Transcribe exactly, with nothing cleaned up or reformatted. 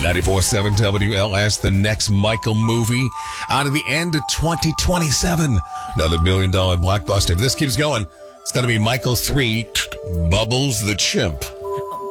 ninety-four point seven W L S, the next Michael movie out of the end of twenty twenty-seven. Another million dollar blockbuster. If this keeps going, it's going to be Michael three, Bubbles the Chimp.